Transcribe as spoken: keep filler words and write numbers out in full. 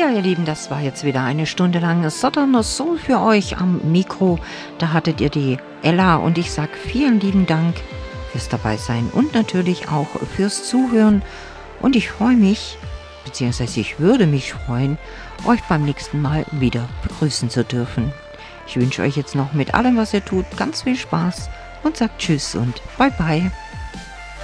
Ja, ihr Lieben, das war jetzt wieder eine Stunde lang Southern Soul für euch am Mikro. Da hattet ihr die Ella und ich sag vielen lieben Dank fürs Dabeisein und natürlich auch fürs Zuhören. Und ich freue mich, beziehungsweise ich würde mich freuen, euch beim nächsten Mal wieder begrüßen zu dürfen. Ich wünsche euch jetzt noch mit allem, was ihr tut, ganz viel Spaß und sagt Tschüss und Bye Bye.